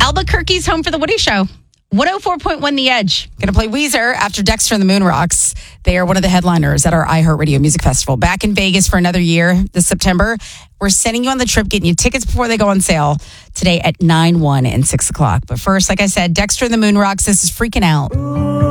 Albuquerque's home for the Woody Show. 104.1 The Edge. Going to play Weezer after Dexter and the Moonrocks. They are one of the headliners at our iHeartRadio Music Festival. Back in Vegas for another year this September. We're sending you on the trip, getting you tickets before they go on sale today at 9, 1, and 6 o'clock. But first, like I said, Dexter and the Moonrocks, this is Freaking Out.